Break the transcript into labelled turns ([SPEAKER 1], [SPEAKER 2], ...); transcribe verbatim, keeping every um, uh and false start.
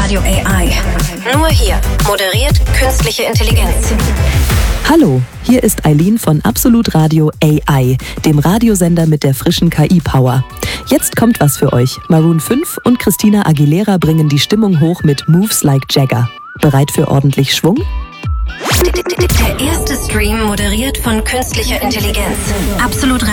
[SPEAKER 1] Radio A I. Nur hier moderiert künstliche Intelligenz.
[SPEAKER 2] Hallo, hier ist Eileen von Absolut Radio A I, dem Radiosender mit der frischen K I-Power. Jetzt kommt was für euch. Maroon fünf und Christina Aguilera bringen die Stimmung hoch mit Moves Like Jagger. Bereit für ordentlich Schwung?
[SPEAKER 1] Der erste Stream moderiert von künstlicher Intelligenz. Absolut Radio.